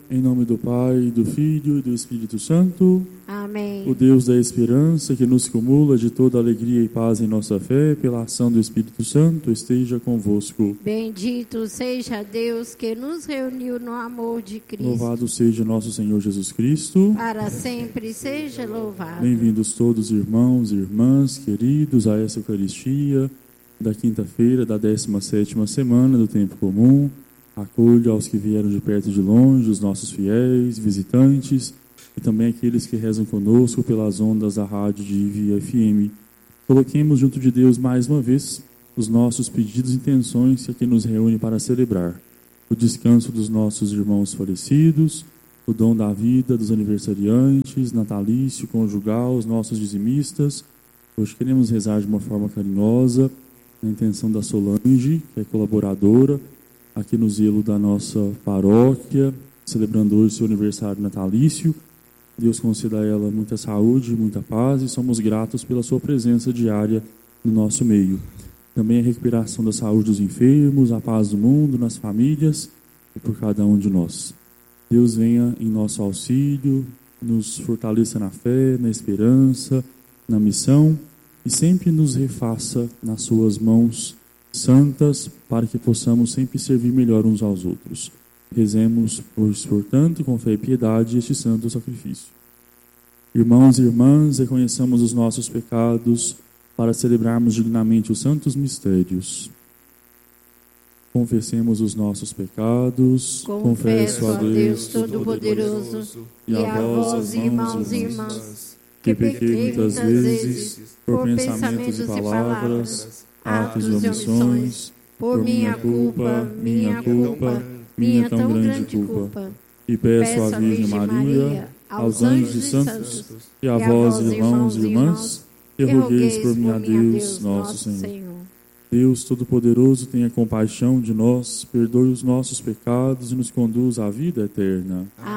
Em nome do Pai, do Filho e do Espírito Santo. Amém. O Deus da esperança, que nos cumula de toda alegria e paz em nossa fé, pela ação do Espírito Santo, esteja convosco. Bendito seja Deus que nos reuniu no amor de Cristo. Louvado seja nosso Senhor Jesus Cristo. Para sempre seja louvado. Bem-vindos todos, irmãos e irmãs, queridos, a essa Eucaristia da quinta-feira da 17ª semana do Tempo Comum. Acolho aos que vieram de perto e de longe, os nossos fiéis, visitantes e também aqueles que rezam conosco pelas ondas da Rádio Divi FM. Coloquemos junto de Deus mais uma vez os nossos pedidos e intenções que aqui nos reúne para celebrar o descanso dos nossos irmãos falecidos, o dom da vida dos aniversariantes, natalício, conjugal, os nossos dizimistas. Hoje queremos rezar de uma forma carinhosa na intenção da Solange, que é colaboradora aqui no zelo da nossa paróquia, celebrando hoje seu aniversário natalício. Deus conceda a ela muita saúde, muita paz e somos gratos pela sua presença diária no nosso meio. Também a recuperação da saúde dos enfermos, a paz do mundo, nas famílias e por cada um de nós. Deus venha em nosso auxílio, nos fortaleça na fé, na esperança, na missão e sempre nos refaça nas suas mãos santas, para que possamos sempre servir melhor uns aos outros. Rezemos, pois, portanto, com fé e piedade, este santo sacrifício. Irmãos e irmãs, reconheçamos os nossos pecados para celebrarmos dignamente os santos mistérios. Confessemos os nossos pecados. Confesso a Deus Todo-Poderoso e a vós, irmãos e irmãs, que pequei muitas vezes por pensamentos e palavras, atos e omissões, por minha culpa, minha tão grande culpa. E peço à Virgem Maria, aos anjos e santos, e a vós, irmãos e irmãs, que rogueis por mim a Deus, nosso Senhor. Deus Todo-Poderoso, tenha compaixão de nós, perdoe os nossos pecados e nos conduz à vida eterna.